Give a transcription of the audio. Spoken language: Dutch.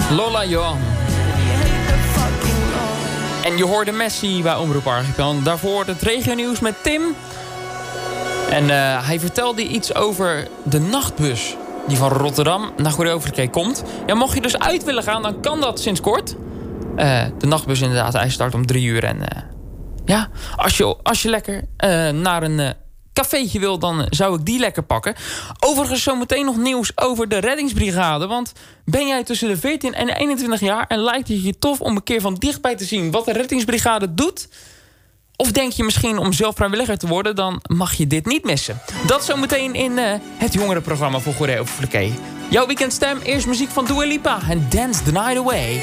Lola Johan. En je hoorde Messi bij Omroep Archipel. Daarvoor het regionieuws met Tim. En hij vertelde iets over de nachtbus die van Rotterdam naar Goeree-Overkerk komt. Ja, mocht je dus uit willen gaan, dan kan dat sinds kort. De nachtbus inderdaad, hij start om 3 uur. En ja, als je lekker naar een cafeetje wil, dan zou ik die lekker pakken. Overigens zometeen nog nieuws over de reddingsbrigade. Want ben jij tussen de 14 en 21 jaar... en lijkt het je tof om een keer van dichtbij te zien wat de reddingsbrigade doet? Of denk je misschien om zelf vrijwilliger te worden, dan mag je dit niet missen. Dat zometeen in het jongerenprogramma voor Goeree-Overkerk. Jouw weekendstem, eerst muziek van Dua Lipa en Dance the Night Away.